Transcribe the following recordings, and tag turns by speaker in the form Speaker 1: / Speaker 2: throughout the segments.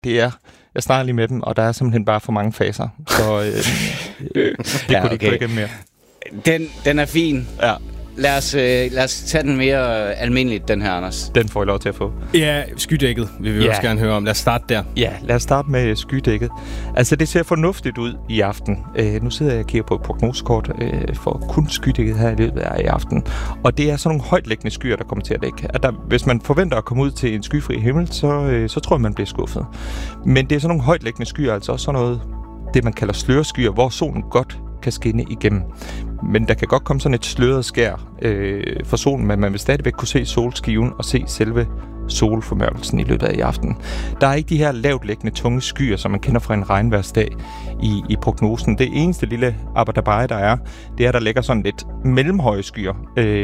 Speaker 1: Jeg snakker lige med dem, og der er simpelthen bare for mange faser. Så det kunne de ikke gå igennem mere.
Speaker 2: Den er fin.
Speaker 1: Ja.
Speaker 2: Lad os tage den mere almindeligt, den her, Anders.
Speaker 1: Den får I lov til at få.
Speaker 3: Ja, skydækket vil vi også gerne høre om. Lad os starte der.
Speaker 1: Ja, lad os starte med skydækket. Altså, det ser fornuftigt ud i aften. Nu sidder jeg og kigger på et prognosekort for kun skydækket her i løbet af i aften. Og det er sådan nogle højtliggende skyer, der kommer til at ligge. Hvis man forventer at komme ud til en skyfri himmel, så tror jeg, man bliver skuffet. Men det er sådan nogle højtliggende skyer, altså også sådan noget, det man kalder sløreskyer, hvor solen godt kan skinne igennem. Men der kan godt komme sådan et sløret skær for solen, men man vil stadigvæk kunne se solskiven og se selve solformørkelsen i løbet af i aften. Der er ikke de her lavtliggende tunge skyer, som man kender fra en regnvejrsdag i prognosen. Det eneste lille abadabaje, der er, det er, at der ligger sådan lidt mellemhøje skyer.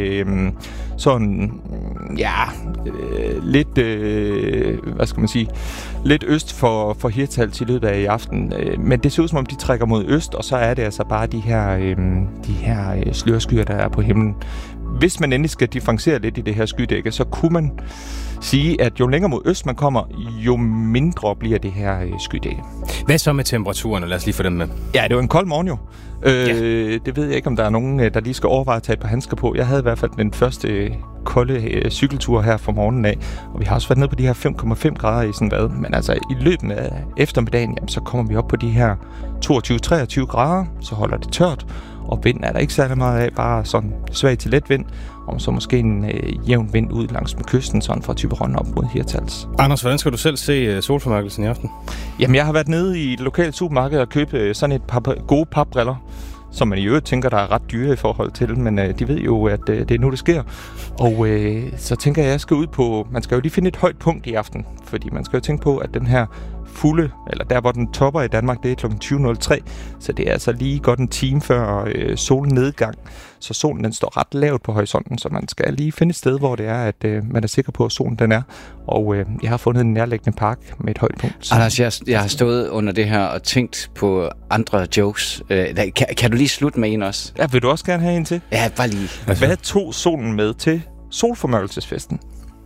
Speaker 1: Lidt øst for Hirtshals i løbet af i aften. Men det ser ud som om, de trækker mod øst, og så er det altså bare de her slørskyer, der er på himlen. Hvis man endelig skal differentiere lidt i det her skydække, så kunne man sige, at jo længere mod øst man kommer, jo mindre bliver det her skydække.
Speaker 3: Hvad så med temperaturen? Lad os lige få dem med.
Speaker 1: Ja, det var en kold morgen jo. Det ved jeg ikke, om der er nogen, der lige skal overveje at tage et par handsker på. Jeg havde i hvert fald den første kolde cykeltur her fra morgenen af, og vi har også været nede på de her 5,5 grader i sådan hvad. Men altså i løbet af eftermiddagen, jamen, så kommer vi op på de her 22-23 grader, så holder det tørt, og vind er der ikke særlig meget af, bare sådan svag til let vind, og så måske en jævn vind ud langs med kysten, sådan fra Thyborøn op mod Hirtshals.
Speaker 3: Anders, hvordan skal du selv se solformørkelsen i aften?
Speaker 1: Jamen, jeg har været nede i et lokalt supermarked og købe sådan et par gode papbriller, som man i øvrigt tænker, der er ret dyre i forhold til, men de ved jo, at det er nu, det sker. Og så tænker jeg skal ud på, man skal jo lige finde et højt punkt i aften, fordi man skal jo tænke på, at den her fulde, eller der hvor den topper i Danmark, det er kl. 20.03, så det er altså lige godt en time før solnedgang. Så solen den står ret lavt på horisonten, så man skal lige finde et sted, hvor det er, at man er sikker på, at solen den er. Og jeg har fundet en nærliggende park med et højt punkt.
Speaker 2: Anders, jeg har stået under det her og tænkt på andre jokes. Kan du lige slutte med en også?
Speaker 1: Ja, vil du også gerne have en til?
Speaker 2: Ja, bare lige.
Speaker 1: Hvad tog solen med til solformørkelsesfesten?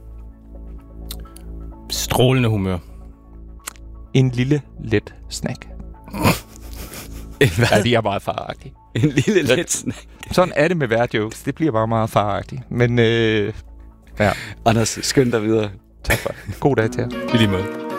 Speaker 3: Strålende humør.
Speaker 1: En lille, let snack. Ja, de er meget faragtige.
Speaker 2: En lille let snack.
Speaker 1: Sådan er det med værjokes. Det bliver bare meget faragtigt. Men ja.
Speaker 2: Anders, skynd dig videre.
Speaker 1: Tak for det. God dag til jer.
Speaker 3: I lige måde.